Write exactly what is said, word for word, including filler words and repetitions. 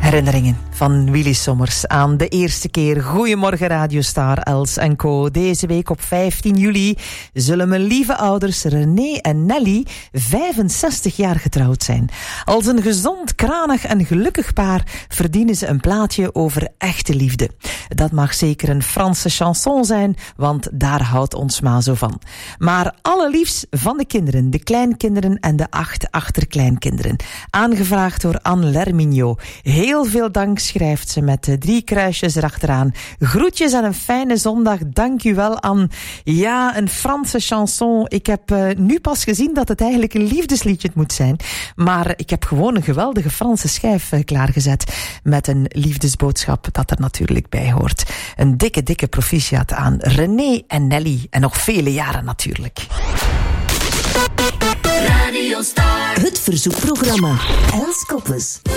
Herinneringen van Willy Sommers aan de eerste keer. Goedemorgen Radio Star, Els en Co. Deze week op vijftien juli zullen mijn lieve ouders René en Nelly vijfenzestig jaar getrouwd zijn. Als een gezond, kranig en gelukkig paar verdienen ze een plaatje over echte liefde. Dat mag zeker een Franse chanson zijn, want daar houdt ons ma zo van. Maar allerliefst van de kinderen, de kleinkinderen en de acht achterkleinkinderen. Aangevraagd door Anne Lermignot. Heel veel dank, schrijft ze met drie kruisjes erachteraan. Groetjes en een fijne zondag. Dank u wel, Anne. Ja, een Franse chanson. Ik heb uh, nu pas gezien dat het eigenlijk een liefdesliedje moet zijn. Maar ik heb gewoon een geweldige Franse schijf uh, klaargezet. Met een liefdesboodschap dat er natuurlijk bij hoort. Een dikke, dikke proficiat aan René en Nelly. En nog vele jaren natuurlijk. Radio Star. Het verzoekprogramma. Els Koppes.